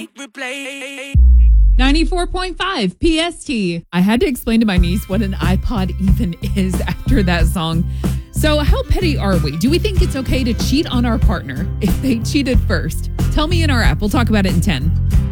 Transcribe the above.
replay. 94.5 PST. I had to explain to my niece what an iPod even is after that song. So how petty are we? Do we think it's okay to cheat on our partner if they cheated first? Tell me in our app. We'll talk about it in 10.